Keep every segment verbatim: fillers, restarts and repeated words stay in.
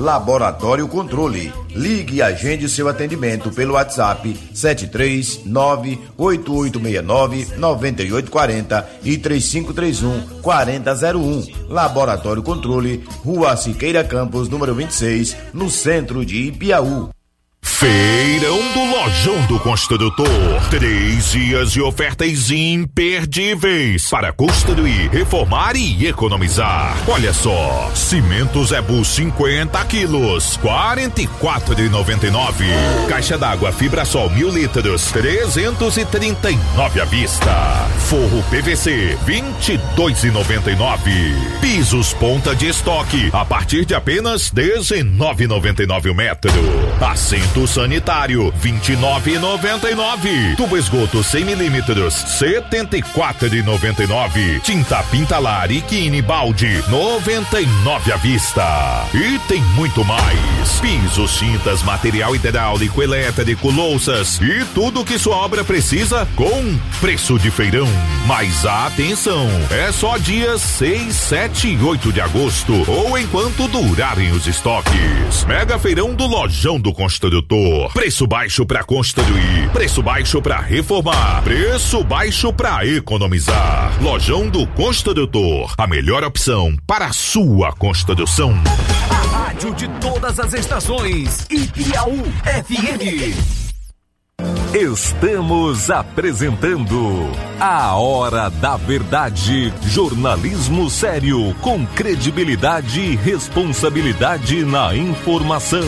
Laboratório Controle. Ligue e agende seu atendimento pelo WhatsApp sete três nove oito oito seis nove nove oito quatro zero e três cinco três um quatro zero zero um. Laboratório Controle, Rua Siqueira Campos, número vinte e seis, no centro de Ipiaú. Feirão do Lojão do Construtor. Três dias de ofertas imperdíveis para construir, reformar e economizar. Olha só, cimento Zebu cinquenta quilos, quarenta e quatro reais e noventa e nove centavos. Caixa d'água Fibrasol mil litros, trezentos e trinta e nove à vista. Forro P V C, vinte e dois reais e noventa e nove centavos. Pisos ponta de estoque a partir de apenas dezenove reais e noventa e nove centavos o metro. Assento sanitário, vinte e nove reais e noventa e nove centavos. Tubo esgoto cem milímetros, setenta e quatro reais e noventa e nove centavos. Tinta Pintalar e Quine Balde, noventa e nove reais à vista. E tem muito mais. Pisos, tintas, material hidráulico, elétrico, louças e tudo que sua obra precisa com preço de feirão. Mas atenção, é só dias seis, sete e oito de agosto ou enquanto durarem os estoques. Mega Feirão do Lojão do Construtor. Preço baixo para construir, preço baixo para reformar, preço baixo para economizar. Lojão do Construtor, a melhor opção para a sua construção. A rádio de todas as estações, Ipiaú F M. Estamos apresentando A Hora da Verdade, jornalismo sério, com credibilidade e responsabilidade na informação.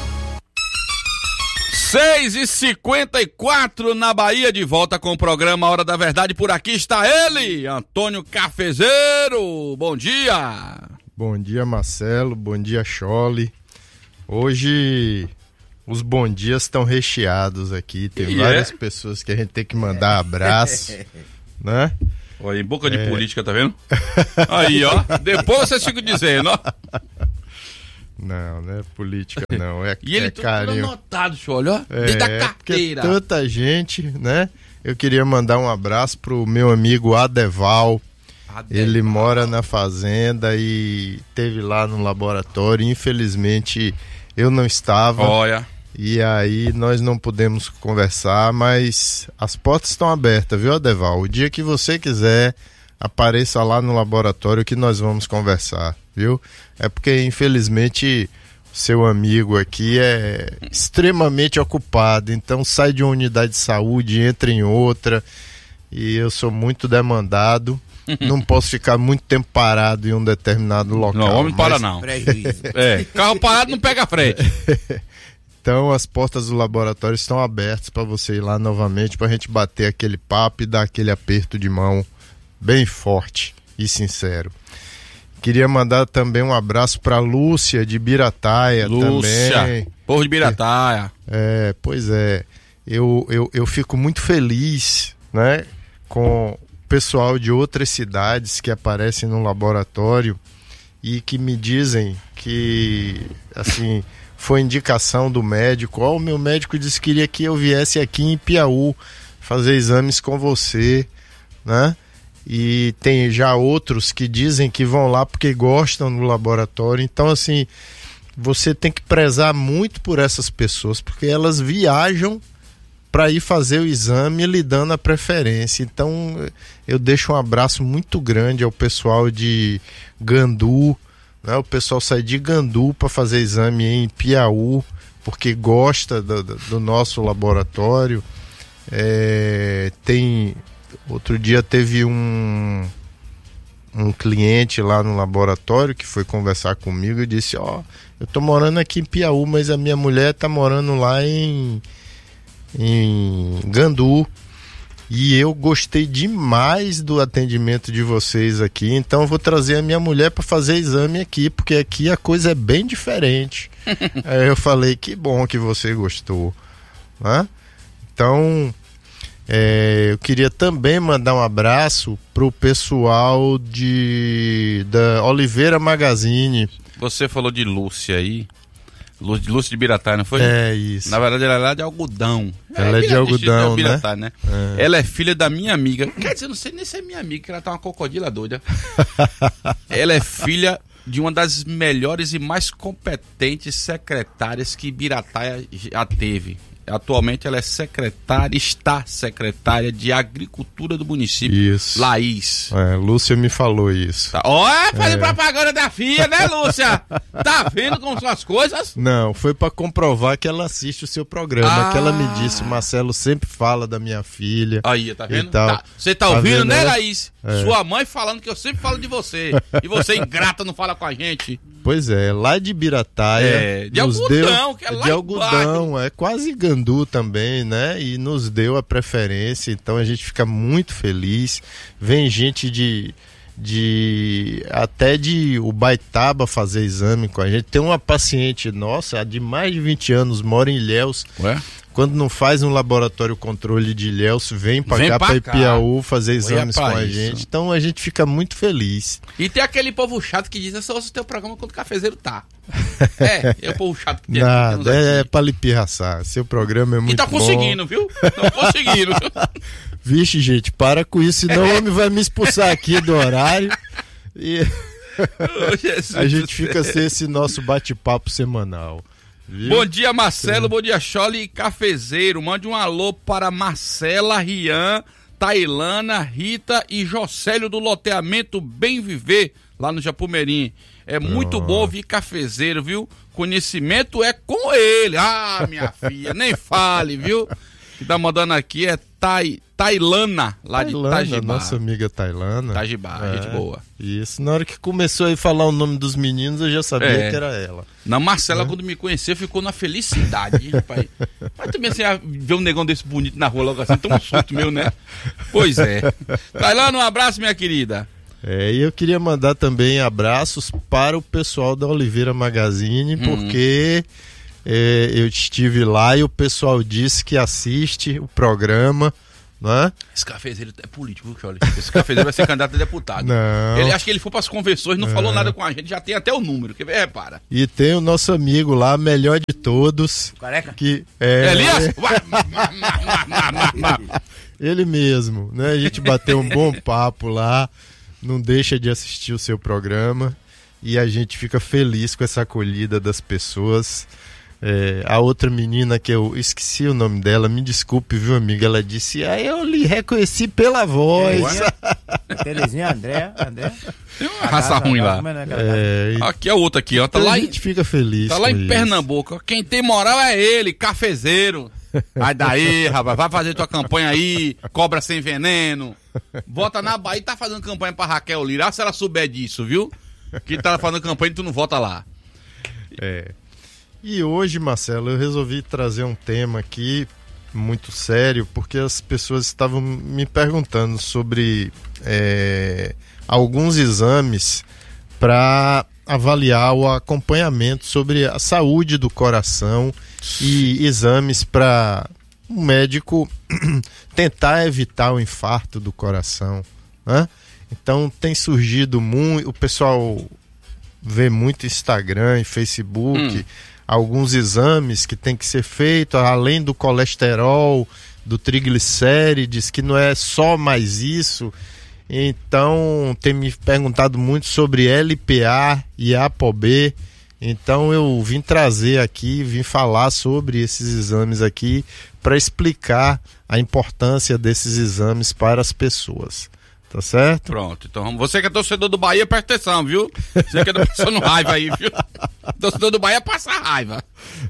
seis e cinquenta e quatro na Bahia, de volta com o programa Hora da Verdade. Por aqui está ele, Antônio Cafezeiro. Bom dia. Bom dia, Marcelo. Bom dia, Chole. Hoje os bom dias estão recheados aqui. Tem e várias é? pessoas que a gente tem que mandar abraço, né? Olha, em boca de é... política, tá vendo? Aí, ó. Depois vocês ficam dizendo, ó. Não, não é política, não. É, e ele é tudo carinho. anotado, Chole, ó. É, Dentro da carteira. Tanta gente, né? Eu queria mandar um abraço pro meu amigo Adeval. Adeval. Ele mora na fazenda e teve lá no laboratório. Infelizmente, eu não estava. Olha. E aí nós não pudemos conversar, mas as portas estão abertas, viu, Adeval? O dia que você quiser, apareça lá no laboratório que nós vamos conversar, viu? É porque, infelizmente, seu amigo aqui é extremamente ocupado, então sai de uma unidade de saúde, entra em outra, e eu sou muito demandado, não posso ficar muito tempo parado em um determinado local. Não, homem para não. É, carro parado não pega a frente. Então as portas do laboratório estão abertas para você ir lá novamente, para a gente bater aquele papo e dar aquele aperto de mão bem forte e sincero. Queria mandar também um abraço para Lúcia de Birataia. Lúcia, também. Povo de Birataia. É, é, pois é. Eu, eu, eu fico muito feliz, né, com o pessoal de outras cidades que aparecem no laboratório e que me dizem que, assim, foi indicação do médico. Ó, o meu médico disse que queria que eu viesse aqui em Ipiaú fazer exames com você, né? E tem já outros que dizem que vão lá porque gostam do laboratório. Então, assim, você tem que prezar muito por essas pessoas, porque elas viajam para ir fazer o exame lhe dando a preferência. Então, eu deixo um abraço muito grande ao pessoal de Gandu, né? O pessoal sai de Gandu para fazer exame em Ipiaú, porque gosta do, do nosso laboratório. É, tem... Outro dia teve um, um cliente lá no laboratório que foi conversar comigo e disse, ó, oh, eu tô morando aqui em Piauí, mas a minha mulher tá morando lá em, em Gandu e eu gostei demais do atendimento de vocês aqui, então eu vou trazer a minha mulher para fazer exame aqui, porque aqui a coisa é bem diferente. Aí eu falei, que bom que você gostou, né? Então... É, eu queria também mandar um abraço pro pessoal de da Oliveira Magazine. Você falou de Lúcia aí, Lúcia, Lúcia de Birataia, não foi? É isso. Na verdade ela é lá de algodão. Ela é, é de algodão, de, de Birataia, né? né? É. Ela é filha da minha amiga. Quer dizer, eu não sei nem se é minha amiga, que ela tá uma cocodila doida. Ela é filha de uma das melhores e mais competentes secretárias que Ibirataia já teve. Atualmente ela é secretária, está secretária de Agricultura do município. Isso. Laís. É, Lúcia me falou isso. Tá. Olha, faz é. propaganda da filha, né, Lúcia? Tá vendo como são as coisas? Não, foi pra comprovar que ela assiste o seu programa, Ah. que ela me disse, o Marcelo sempre fala da minha filha. Aí, tá vendo? Tal. Tá. Você tá ouvindo, vendo, né, né? Laís? É. Sua mãe falando que eu sempre falo de você. E você, ingrata, não fala com a gente. Pois é, lá de Ibirataia. É, de nos algodão, deu, que é lá de em algodão, é quase Gandu também, né? E nos deu a preferência, então a gente fica muito feliz. Vem gente de, de até de Ubaitaba fazer exame com a gente. Tem uma paciente nossa, de mais de vinte anos, mora em Ilhéus. Ué? Quando não faz um laboratório controle de Ilhéus, vem pra Vem cá, pra pra cá. Ipiaú fazer exames Olha com pra a isso. gente. Então a gente fica muito feliz. E tem aquele povo chato que diz, eu só ouço o teu programa quando o cafezeiro tá. É, é o povo chato que tem Nada, aqui. é, é pra lhe pirraçar. Seu programa é muito E tá bom. conseguindo, viu? Tá conseguindo. Vixe, gente, para com isso, senão o homem vai me expulsar aqui do horário. E Ô, Jesus a gente do fica céu. sem esse nosso bate-papo semanal. Viu? Bom dia, Marcelo, bom dia, Chole e Cafezeiro. Mande um alô para Marcela, Rian, Tailana, Rita e Jocélio do loteamento Bem Viver, lá no Japumerim. É muito Pronto. bom ouvir Cafezeiro, viu? Conhecimento é com ele. Ah, minha filha, nem fale, viu? Que tá mandando aqui é Tai, Tailana, lá de Tailana, Itajibá. nossa amiga Tailana. Itajibá, É, gente boa. Isso, na hora que começou a falar o nome dos meninos, eu já sabia É. que era ela. Na Marcela, quando me conheceu, ficou na felicidade, hein, rapaz. Mas também assim, ver um negão desse bonito na rua logo assim, tão um susto meu, né? Pois é. Tailana, um abraço, minha querida. É, e eu queria mandar também abraços para o pessoal da Oliveira Magazine, porque é, eu estive lá e o pessoal disse que assiste o programa, né? Esse cafezeiro é político, viu, Chole? Esse cafezeiro vai ser candidato a deputado. Não. Ele acha que ele foi para as convenções, não falou nada com a gente, já tem até o número. Quer ver? Repara. E tem o nosso amigo lá, melhor de todos. Careca? Que é Elias? ele mesmo, né? A gente bateu um bom papo lá, não deixa de assistir o seu programa e a gente fica feliz com essa acolhida das pessoas. É, a outra menina que eu esqueci o nome dela, me desculpe, viu, amiga? Ela disse, ah, eu lhe reconheci pela voz. Terezinha, André, André. Tem uma raça ruim lá. É, Aqui é outra aqui, ó. Tá então lá a em, gente fica feliz. tá lá com em isso. Pernambuco. Quem tem moral é ele, cafezeiro. Vai daí, rapaz. Vai fazer tua campanha aí. Cobra sem veneno. Vota na Bahia e tá fazendo campanha pra Raquel Lira. Ah, se ela souber disso, viu? Que tá fazendo campanha e tu não vota lá. É. E hoje, Marcelo, eu resolvi trazer um tema aqui muito sério, porque as pessoas estavam me perguntando sobre é, alguns exames para avaliar o acompanhamento sobre a saúde do coração e exames para o médico tentar evitar o infarto do coração, né? Então tem surgido muito, o pessoal vê muito Instagram e Facebook, hum. alguns exames que tem que ser feito, além do colesterol, do triglicérides, que não é só mais isso. Então tem me perguntado muito sobre L P A e ApoB. Então eu vim trazer aqui, vim falar sobre esses exames aqui para explicar a importância desses exames para as pessoas. Tá certo? Pronto, então você que é torcedor do Bahia, presta atenção, viu? Você que é passando raiva aí, viu? Torcedor do Bahia passa raiva.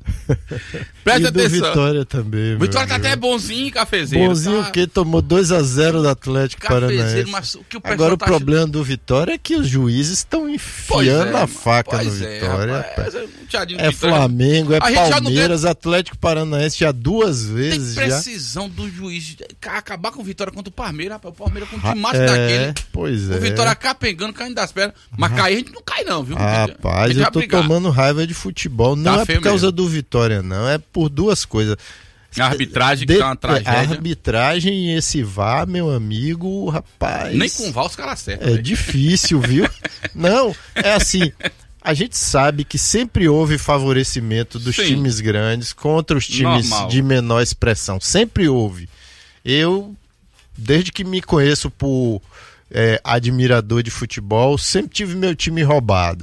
Presta e atenção. do Vitória também. Vitória tá amigo. até bonzinho, cafezeiro. Bonzinho tá... que tomou dois a zero do Atlético Paranaense. Mas o que o pessoal Agora tá o problema do Vitória é que os juízes estão enfiando é, a faca pois no é, Vitória. Rapaz, é, um é Flamengo, é a gente já não Palmeiras, Atlético Paranaense já duas vezes. Tem já. precisão do juiz acabar com o Vitória contra o Palmeiras, rapaz. O Palmeiras com um time é, daquele. Pois o é. O Vitória capengando, caindo das pernas. Mas cair a gente não cai não, viu? Rapaz, eu tô brigar. tomando raiva de futebol. Não tá é por causa mesmo. do Vitória, não. É por duas coisas. A arbitragem que de, tá uma tragédia. A arbitragem e esse V A R, meu amigo, rapaz... Nem com o V A R os caras acertam. É véio. difícil, viu? Não, é assim... A gente sabe que sempre houve favorecimento dos Sim. times grandes contra os times Normal. de menor expressão. Sempre houve. Eu, desde que me conheço por... É, admirador de futebol, sempre tive meu time roubado.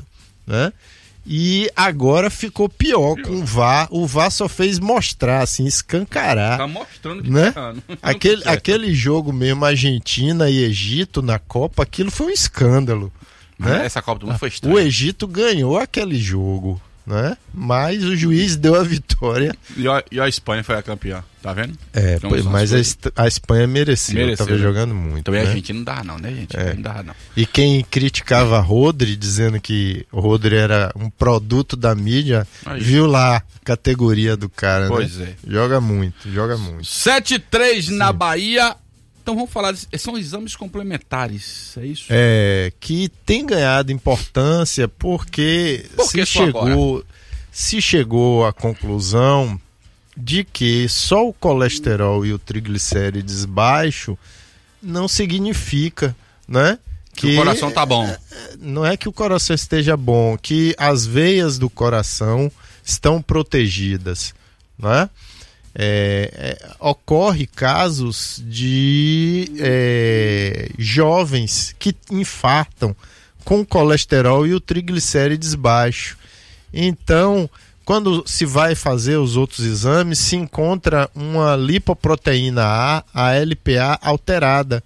né? E agora ficou pior, pior. com o V A R. O V A R só fez mostrar, assim, escancarar. Tá mostrando que né? tá errando. Aquele, aquele jogo mesmo, Argentina e Egito na Copa, aquilo foi um escândalo. Né? Essa Copa do Mundo foi estranha. O Egito ganhou aquele jogo, né? Mas o juiz deu a vitória. E a, e a Espanha foi a campeã, tá vendo? É, então, pois, mas a, Est- a Espanha mereceu, mereceu tava né? jogando muito. Também né? a gente não dá não, né, gente? É. Não dá não. E quem criticava Rodri, dizendo que o Rodri era um produto da mídia, aí. Viu lá a categoria do cara, pois né? é. Joga muito, joga muito. sete a três na Bahia. Então vamos falar, de, são exames complementares, é isso? É, que tem ganhado importância porque Por que se, chegou, se chegou à conclusão de que só o colesterol e o triglicérides baixo não significa, né? Que, que o coração tá bom. Não é que o coração esteja bom, que as veias do coração estão protegidas, né? É, é, ocorre casos de é, jovens que infartam com o colesterol e o triglicérides baixo. Então, quando se vai fazer os outros exames, se encontra uma lipoproteína A, a L P A alterada.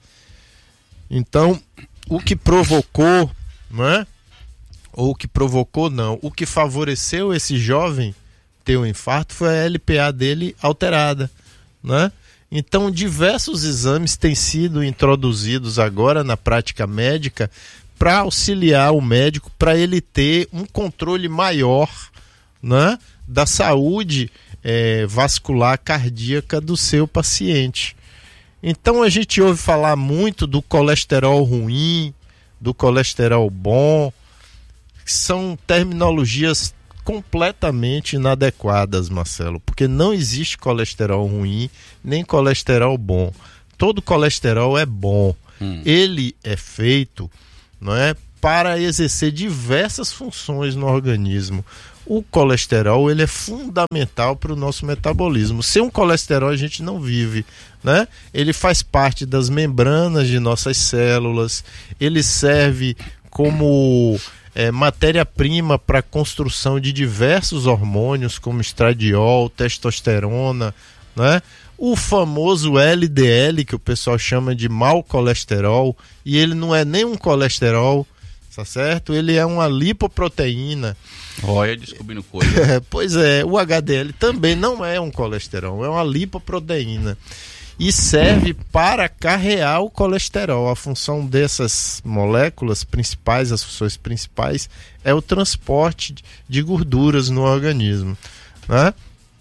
Então, o que provocou, não é? Ou o que provocou não, o que favoreceu esse jovem ter um infarto foi a L P A dele alterada, né? Então diversos exames têm sido introduzidos agora na prática médica para auxiliar o médico, para ele ter um controle maior, né, da saúde é, vascular cardíaca do seu paciente. Então a gente ouve falar muito do colesterol ruim, do colesterol bom, que são terminologias completamente inadequadas, Marcelo, porque não existe colesterol ruim nem colesterol bom. Todo colesterol é bom. Hum. Ele é feito, não é, para exercer diversas funções no organismo. O colesterol, ele é fundamental para o nosso metabolismo. Sem um colesterol a gente não vive, né? Ele faz parte das membranas de nossas células, ele serve como É, matéria-prima para a construção de diversos hormônios, como estradiol, testosterona, né? O famoso L D L, que o pessoal chama de mau colesterol, e ele não é nem um colesterol, tá certo? Ele é uma lipoproteína. Olha, descobrindo coisa. É, pois é, o H D L também não é um colesterol, é uma lipoproteína. E serve para carrear o colesterol. A função dessas moléculas principais, as funções principais, é o transporte de gorduras no organismo, né?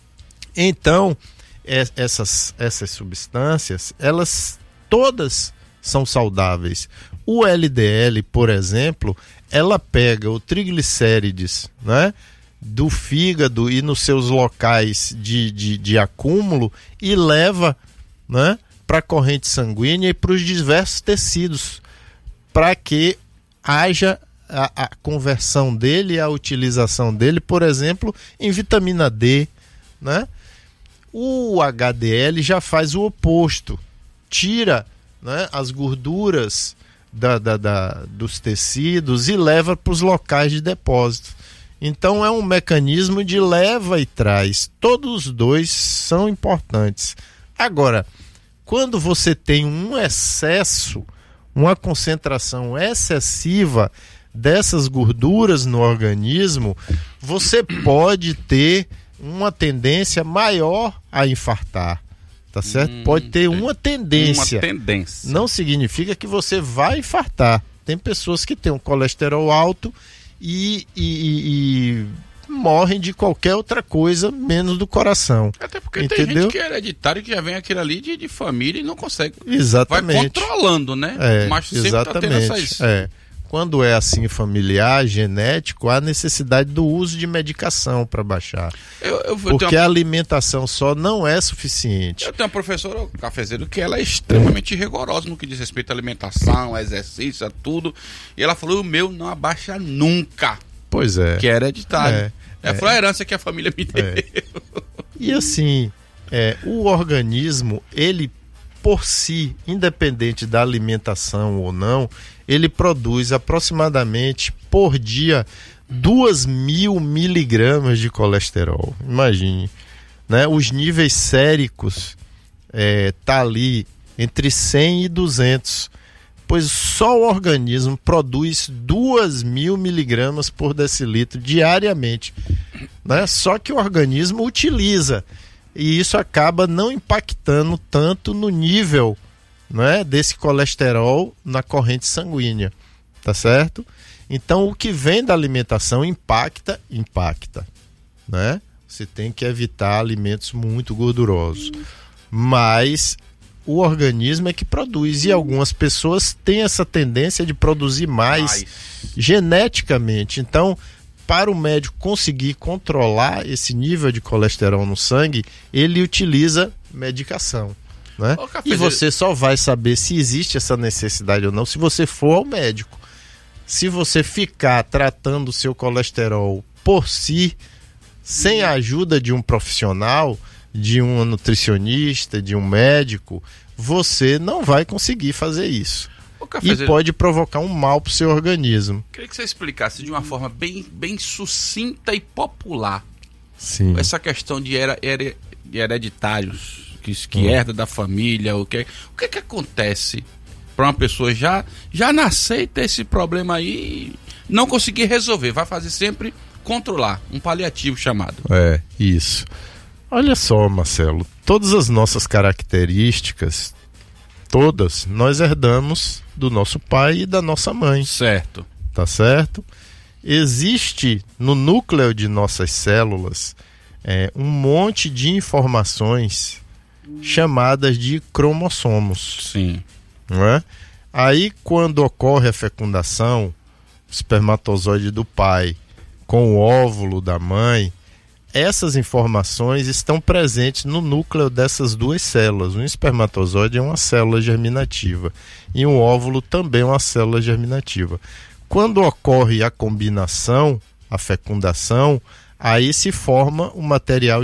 Então, é, essas, essas substâncias, elas todas são saudáveis. O L D L, por exemplo, ela pega o triglicérides, né, do fígado e nos seus locais de, de, de acúmulo e leva, né, para a corrente sanguínea e para os diversos tecidos, para que haja a, a conversão dele, a utilização dele, por exemplo, em vitamina D, né? O H D L já faz o oposto, tira, né, as gorduras da, da, da, dos tecidos e leva para os locais de depósito. Então é um mecanismo de leva e traz. Todos os dois são importantes. Agora, quando você tem um excesso, uma concentração excessiva dessas gorduras no organismo, você pode ter uma tendência maior a infartar, tá certo? Hum, pode ter uma tendência. Uma tendência. Não significa que você vai infartar. Tem pessoas que têm um colesterol alto e, e, e, e morrem de qualquer outra coisa menos do coração. Até porque entendeu? Tem gente que é hereditário, que já vem aquilo ali de, de família e não consegue. Exatamente. Vai controlando, né? É, Mas sempre exatamente. tá tendo essas... É. Quando é assim familiar, genético, há necessidade do uso de medicação para baixar. Eu, eu, porque eu uma... a alimentação só não é suficiente. Eu tenho uma professora cafezeiro que ela é extremamente rigorosa no que diz respeito à alimentação, a exercício, a tudo. E ela falou, o meu não abaixa nunca. Pois é. Que é hereditário. É, ela é. falou a herança que a família me deu. É. E assim, é, o organismo, ele por si, independente da alimentação ou não, ele produz aproximadamente por dia duas mil miligramas de colesterol. Imagine, né? Os níveis séricos é, tá ali entre cem e duzentos, pois só o organismo produz duas mil miligramas por decilitro diariamente, né? Só que o organismo utiliza, e isso acaba não impactando tanto no nível, né, desse colesterol na corrente sanguínea, tá certo? Então o que vem da alimentação impacta, impacta, né? Você tem que evitar alimentos muito gordurosos, mas o organismo é que produz, e algumas pessoas têm essa tendência de produzir mais Ai. geneticamente. Então, para o médico conseguir controlar esse nível de colesterol no sangue, ele utiliza medicação, né? Ô, e você só vai saber se existe essa necessidade ou não se você for ao médico. Se você ficar tratando o seu colesterol por si, sem a ajuda de um profissional, de um nutricionista, de um médico, você não vai conseguir fazer isso. Ô, e pode provocar um mal para o seu organismo. Queria que você explicasse de uma forma bem, bem sucinta e popular. Sim. Essa questão de, her, her, de hereditários, que, que hum. herda da família, o que, o que, que acontece para uma pessoa já, já nascer e ter esse problema aí, não conseguir resolver, vai fazer sempre controlar, um paliativo chamado. É, isso. Olha só, Marcelo, todas as nossas características, todas, nós herdamos do nosso pai e da nossa mãe. Certo. Tá certo? Existe no núcleo de nossas células é, um monte de informações chamadas de cromossomos. Sim. Não é? Aí, quando ocorre a fecundação, o espermatozoide do pai com o óvulo da mãe, essas informações estão presentes no núcleo dessas duas células. Um espermatozoide é uma célula germinativa e um óvulo também é uma célula germinativa. Quando ocorre a combinação, a fecundação, aí se forma o material